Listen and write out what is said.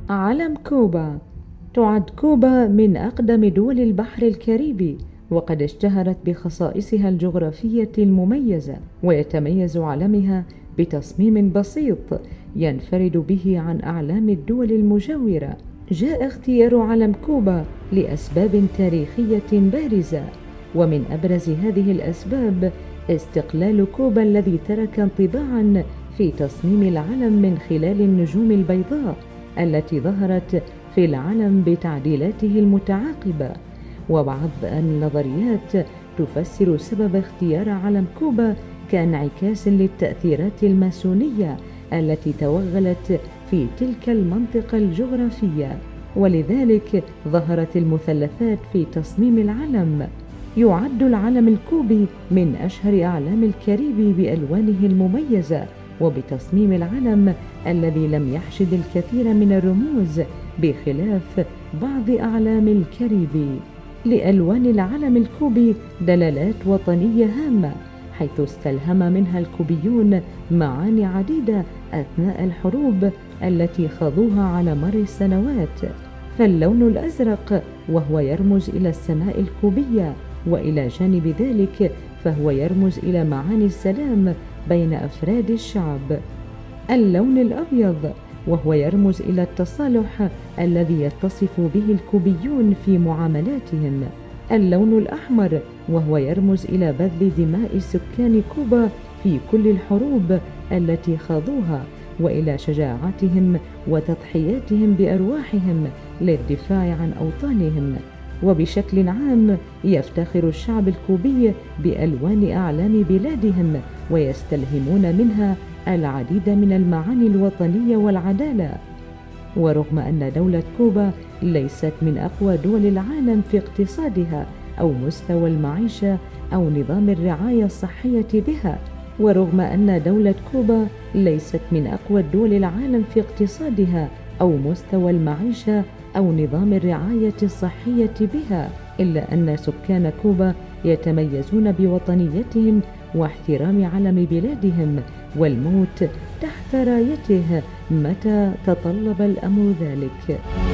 علم كوبا. تعد كوبا من أقدم دول البحر الكاريبي، وقد اشتهرت بخصائصها الجغرافية المميزة، ويتميز علمها بتصميم بسيط ينفرد به عن أعلام الدول المجاورة. جاء اختيار علم كوبا لأسباب تاريخية بارزة، ومن أبرز هذه الأسباب استقلال كوبا الذي ترك انطباعا في تصميم العلم من خلال النجوم البيضاء التي ظهرت في العلم بتعديلاته المتعاقبة. وبعض النظريات تفسر سبب اختيار علم كوبا كانعكاس للتأثيرات الماسونية التي توغلت في تلك المنطقة الجغرافية، ولذلك ظهرت المثلثات في تصميم العلم. يعد العلم الكوبي من أشهر أعلام الكاريبي بألوانه المميزة وبتصميم العلم الذي لم يحشد الكثير من الرموز بخلاف بعض أعلام الكاريبي. لألوان العلم الكوبي دلالات وطنية هامة، حيث استلهم منها الكوبيون معاني عديدة أثناء الحروب التي خاضوها على مر السنوات. فاللون الأزرق وهو يرمز إلى السماء الكوبية، وإلى جانب ذلك فهو يرمز إلى معاني السلام بين أفراد الشعب. اللون الأبيض وهو يرمز إلى التصالح الذي يتصف به الكوبيون في معاملاتهم. اللون الأحمر وهو يرمز إلى بذل دماء سكان كوبا في كل الحروب التي خاضوها، وإلى شجاعتهم وتضحياتهم بأرواحهم للدفاع عن أوطانهم. وبشكل عام يفتخر الشعب الكوبي بألوان أعلام بلادهم، ويستلهمون منها العديد من المعاني الوطنية والعدالة. ورغم أن دولة كوبا ليست من أقوى دول العالم في اقتصادها أو مستوى المعيشة أو نظام الرعاية الصحية بها، ورغم أن دولة كوبا ليست من أقوى دول العالم في اقتصادها أو مستوى المعيشة أو نظام الرعاية الصحية بها، إلا أن سكان كوبا يتميزون بوطنيتهم واحترام علم بلادهم والموت تحت رايته متى تطلب الأمر ذلك.